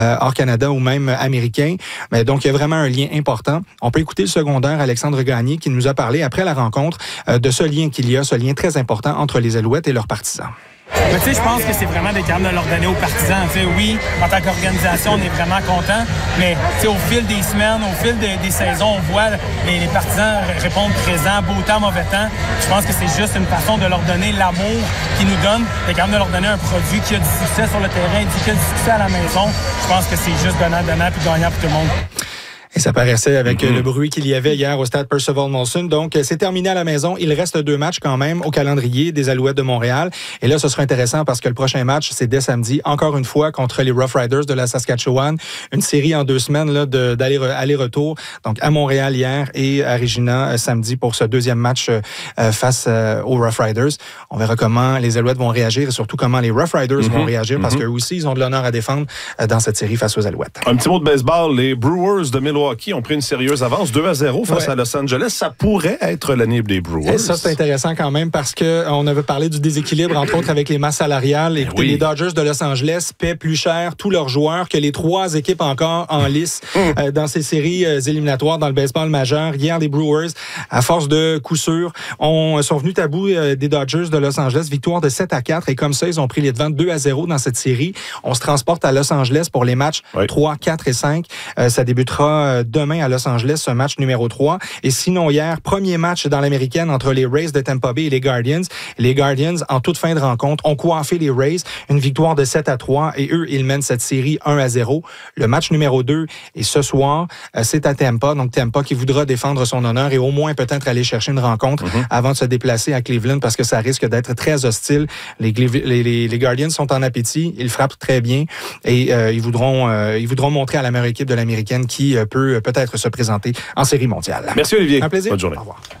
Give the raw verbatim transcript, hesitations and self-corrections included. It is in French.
euh, hors Canada ou même américains. Mais donc, il y a vraiment un lien important. On peut écouter le secondaire Alexandre Gagné qui nous a parlé après la rencontre euh, de ce lien qu'il y a, ce lien très important entre les Alouettes et leurs partisans. Mais tu sais, je pense que c'est vraiment des capable de leur donner aux partisans. Tu sais, oui, en tant qu'organisation, on est vraiment content, mais tu sais, au fil des semaines, au fil de, des saisons, on voit les, les partisans répondre présents, beau temps, mauvais temps. Je pense que c'est juste une façon de leur donner l'amour qu'ils nous donnent, et capable de leur donner un produit qui a du succès sur le terrain, qui a du succès à la maison. Je pense que c'est juste donnant-donnant puis gagnant pour tout le monde. Et ça paraissait avec mm-hmm. le bruit qu'il y avait hier au stade Percival Molson. Donc, c'est terminé à la maison. Il reste deux matchs quand même au calendrier des Alouettes de Montréal. Et là, ce sera intéressant parce que le prochain match, c'est dès samedi, encore une fois, contre les Rough Riders de la Saskatchewan. Une série en deux semaines là, de, d'aller-retour. Donc, à Montréal hier et à Regina samedi pour ce deuxième match euh, face euh, aux Rough Riders. On verra comment les Alouettes vont réagir et surtout comment les Rough Riders mm-hmm. vont réagir parce mm-hmm. qu'eux aussi, ils ont de l'honneur à défendre euh, dans cette série face aux Alouettes. Un petit mot de baseball. Les Brewers de Milwaukee ont pris une sérieuse avance, deux à zéro face ouais. à Los Angeles. Ça pourrait être l'année des Brewers. Et ça, c'est intéressant quand même parce qu'on avait parlé du déséquilibre, entre autres, avec les masses salariales. Écoutez, oui. les Dodgers de Los Angeles paient plus cher tous leurs joueurs que les trois équipes encore en lice euh, dans ces séries euh, éliminatoires dans le baseball majeur. Hier, les Brewers, à force de coup sûr, ont, sont venus à bout euh, des Dodgers de Los Angeles. Victoire de sept à quatre. Et comme ça, ils ont pris les devants deux à zéro dans cette série. On se transporte à Los Angeles pour les matchs oui. trois, quatre et cinq. Euh, ça débutera euh, demain à Los Angeles, ce match numéro trois. Et sinon, hier, premier match dans l'américaine entre les Rays de Tampa Bay et les Guardians. Les Guardians, en toute fin de rencontre, ont coiffé les Rays. Une victoire de sept à trois. Et eux, ils mènent cette série un à zéro. Le match numéro deux est ce soir. Euh, c'est à Tampa. Donc, Tampa qui voudra défendre son honneur et au moins peut-être aller chercher une rencontre mm-hmm. avant de se déplacer à Cleveland parce que ça risque d'être très hostile. Les, les, les, les Guardians sont en appétit. Ils frappent très bien et euh, ils voudront euh, ils voudront montrer à la meilleure équipe de l'américaine qui euh, peut peut-être se présenter en série mondiale. Merci Olivier. Un plaisir. Bonne journée. Au revoir.